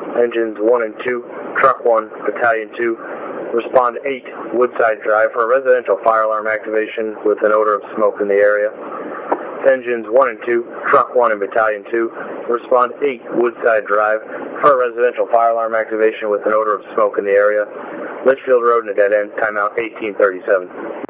Engines 1 and 2, Truck 1, Battalion 2, respond 8, Woodside Drive for a residential fire alarm activation with an odor of smoke in the area. Engines 1 and 2, Truck 1 and Battalion 2, respond 8, Woodside Drive for a residential fire alarm activation with an odor of smoke in the area. Litchfield Road and a dead end, timeout 1837.